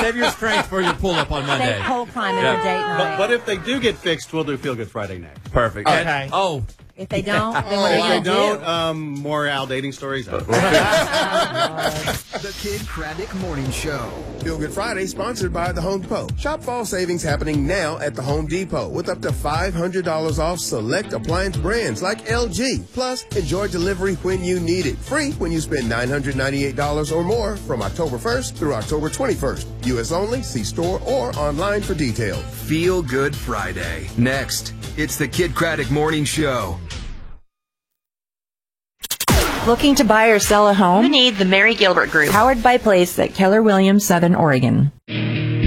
Save your strength for your pull-up on Monday. Save pole climbing for date night. But if they do get fixed, we'll do Feel Good Friday next. Perfect. Okay. And, If they don't, then what are you If they going to do? don't, more Al dating stories. The Kid Craddock Morning Show. Feel Good Friday, sponsored by The Home Depot. Shop fall savings happening now at The Home Depot with up to $500 off select appliance brands like LG. Plus, enjoy delivery when you need it. Free when you spend $998 or more from October 1st through October 21st. U.S. only. See store or online for details. Feel Good Friday. Next, it's the Kid Craddock Morning Show. Looking to buy or sell a home? You need the Mary Gilbert Group. Powered by Place at Keller Williams, Southern Oregon.